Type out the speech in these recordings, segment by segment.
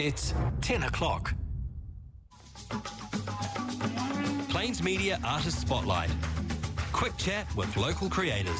It's 10 o'clock. Plains Media Artist Spotlight. Quick chat with local creators.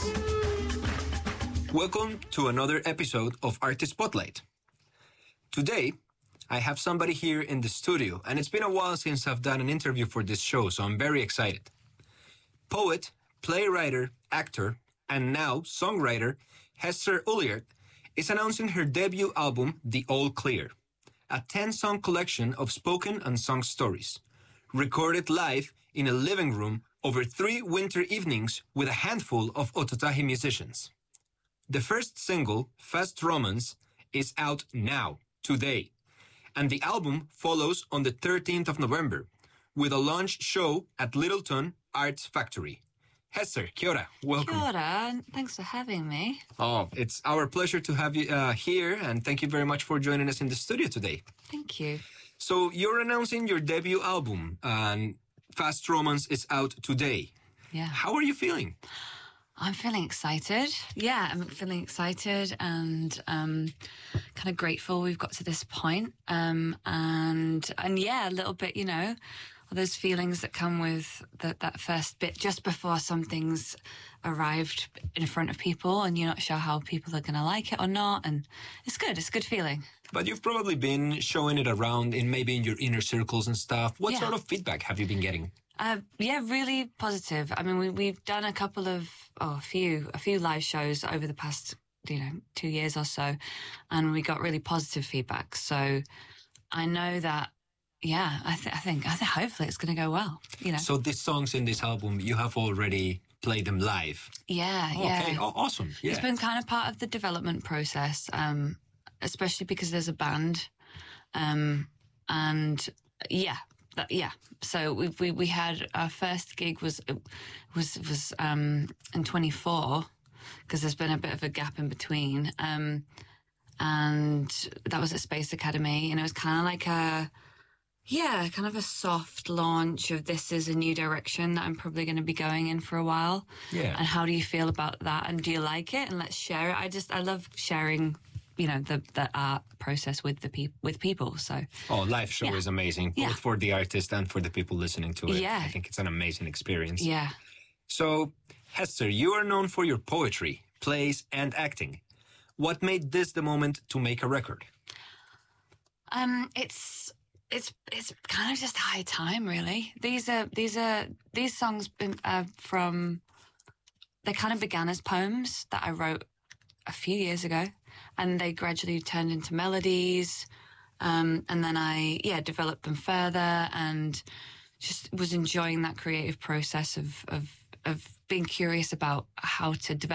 Welcome to another episode of Artist Spotlight. Today, I have somebody here in the studio, and it's been a while since I've done an interview for this show, so I'm very excited. Poet, playwright, actor, and now songwriter Hester Ulliard is announcing her debut album, The All Clear, a 10-song collection of spoken and sung stories, recorded live in a living room over 3 winter evenings with a handful of Ototahi musicians. The first single, Fast Romance, is out now, today, and the album follows on the 13th of November with a launch show at Littleton Arts Factory. Hester, kia ora, welcome. Kia ora, thanks for having me. Oh, it's our pleasure to have you here, and thank you very much for joining us in the studio today. Thank you. So you're announcing your debut album, and Fast Romance is out today. Yeah. How are you feeling? I'm feeling excited. Yeah, I'm feeling excited and kind of grateful we've got to this point. And yeah, a little bit, you know, those feelings that come with that first bit just before something's arrived in front of people and you're not sure how people are going to like it or not. And it's good. It's a good feeling. But you've probably been showing it around maybe in your inner circles and stuff. What sort of feedback have you been getting? Yeah, really positive. I mean, we've done a few live shows over the past, 2 years or so, and we got really positive feedback. So I know that, yeah, I think hopefully it's going to go well. So these songs in this album, you have already played them live. Yeah, Okay, awesome. Yeah. It's been kind of part of the development process, especially because there's a band, and yeah. So we had our first gig was in 24 because there's been a bit of a gap in between, and that was at Space Academy, and it was kind of like kind of a soft launch of this is a new direction that I'm probably going to be going in for a while. Yeah. And how do you feel about that? And do you like it? And let's share it. I love sharing, the art process with people. So live show is amazing, both for the artist and for the people listening to it. Yeah. I think it's an amazing experience. Yeah. So, Hester, you are known for your poetry, plays, and acting. What made this the moment to make a record? It's kind of just high time, really. These songs they kind of began as poems that I wrote a few years ago, and they gradually turned into melodies, and then I developed them further, and just was enjoying that creative process of being curious about how to develop